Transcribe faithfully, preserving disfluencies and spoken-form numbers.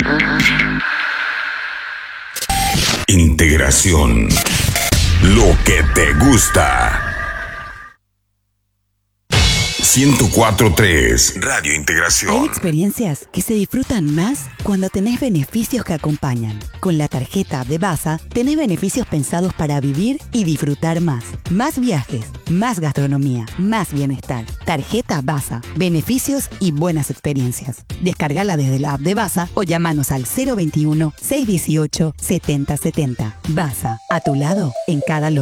Integración. Lo que te gusta. ciento cuatro punto tres Radio Integración. Hay experiencias que se disfrutan más cuando tenés beneficios que acompañan. Con la tarjeta de Baza tenés beneficios pensados para vivir y disfrutar más. Más viajes, más gastronomía, más bienestar. Tarjeta Baza. Beneficios y buenas experiencias. Descargala desde la app de Baza o llamanos al cero veintiuno, seiscientos dieciocho, setenta setenta. Baza. A tu lado en cada logro.